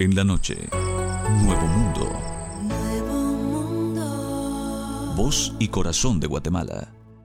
En la noche, Nuevo Mundo. Nuevo Mundo. Voz y corazón de Guatemala.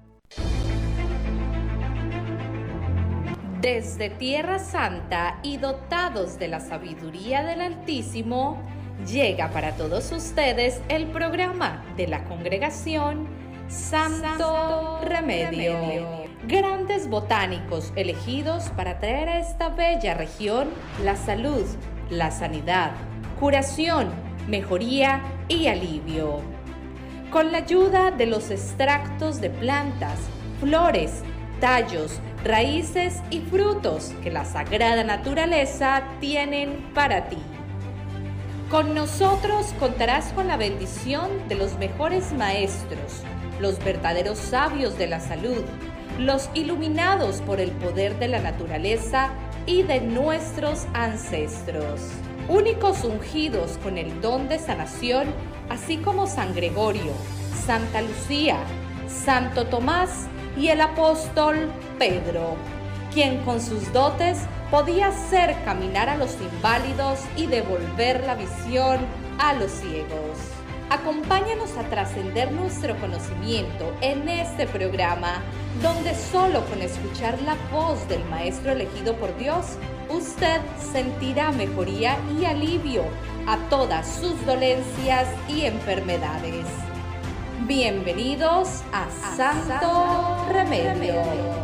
Desde Tierra Santa y dotados de la sabiduría del Altísimo, llega para todos ustedes el programa de la congregación Santo Remedio. Grandes botánicos elegidos para traer a esta bella región la salud, la sanidad, curación, mejoría y alivio. Con la ayuda de los extractos de plantas, flores, tallos, raíces y frutos que la sagrada naturaleza tienen para ti. Con nosotros contarás con la bendición de los mejores maestros, los verdaderos sabios de la salud, los iluminados por el poder de la naturaleza y de nuestros ancestros. Únicos ungidos con el don de sanación, así como San Gregorio, Santa Lucía, Santo Tomás y el apóstol Pedro, quien con sus dotes podía hacer caminar a los inválidos y devolver la visión a los ciegos. Acompáñanos a trascender nuestro conocimiento en este programa, donde solo con escuchar la voz del Maestro elegido por Dios, usted sentirá mejoría y alivio a todas sus dolencias y enfermedades. Bienvenidos a Santo Remedio.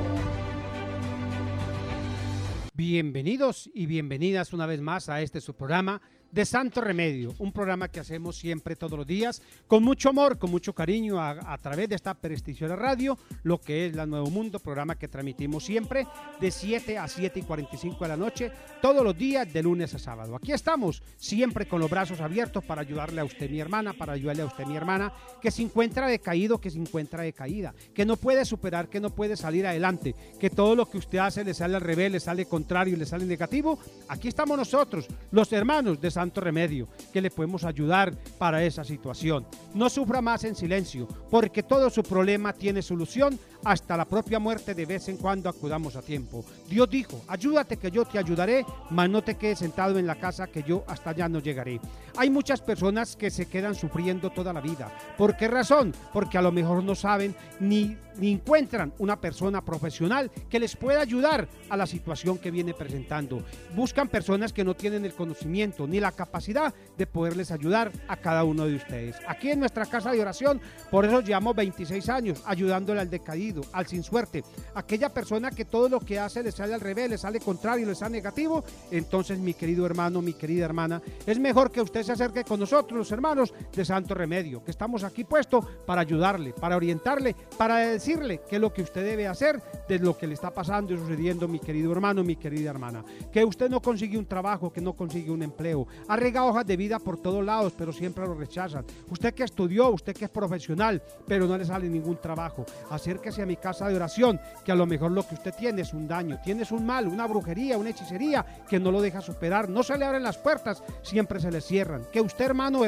Bienvenidos y bienvenidas una vez más a este su programa de Santo Remedio, un programa que hacemos siempre todos los días con mucho amor, con mucho cariño a través de esta prestigiosa radio, lo que es la Nuevo Mundo, programa que transmitimos siempre de 7 a 7:45 de la noche, todos los días de lunes a sábado. Aquí estamos siempre con los brazos abiertos para ayudarle a usted, mi hermana, para ayudarle a usted, mi hermana, que se encuentra decaído, que se encuentra decaída, que no puede superar, que no puede salir adelante, que todo lo que usted hace le sale al revés, le sale contrario, le sale negativo. Aquí estamos nosotros, los hermanos de Santo Remedio, que le podemos ayudar para esa situación. No sufra más en silencio, porque todo su problema tiene solución, hasta la propia muerte. De vez en cuando acudamos a tiempo. Dios dijo: ayúdate que yo te ayudaré, mas no te quedes sentado en la casa, que yo hasta allá no llegaré. Hay muchas personas que se quedan sufriendo toda la vida. ¿Por qué razón? Porque a lo mejor no saben ni encuentran una persona profesional que les pueda ayudar a la situación que viene presentando. Buscan personas que no tienen el conocimiento ni la capacidad de poderles ayudar a cada uno de ustedes. Aquí en nuestra casa de oración, por eso llevamos 26 años ayudándole al decaído, al sin suerte, aquella persona que todo lo que hace le sale al revés, le sale contrario, le sale negativo. Entonces, mi querido hermano, mi querida hermana, es mejor que usted se acerque con nosotros, los hermanos de Santo Remedio, que estamos aquí puestos para ayudarle, para orientarle, para decirle qué es lo que usted debe hacer de lo que le está pasando y sucediendo, mi querido hermano, mi querida hermana. Que usted no consigue un trabajo, que no consigue un empleo, ha regado hojas de vida por todos lados, pero siempre lo rechazan. Usted que estudió, usted que es profesional, pero no le sale ningún trabajo, acérquese a mi casa de oración, que a lo mejor lo que usted tiene es un daño, tienes un mal, una brujería, una hechicería que no lo deja superar, no se le abren las puertas, siempre se le cierran. Que usted, hermano,